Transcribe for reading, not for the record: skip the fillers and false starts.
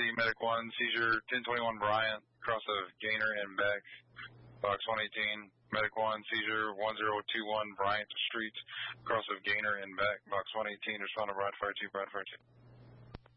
Medic 1, seizure 1021 Bryant, cross of Gaynor and Beck, box 118. Medic 1, seizure 1021 Bryant Street, cross of Gaynor and Beck, box 118. Respond to Bride Fire 2, Bride Fire 2.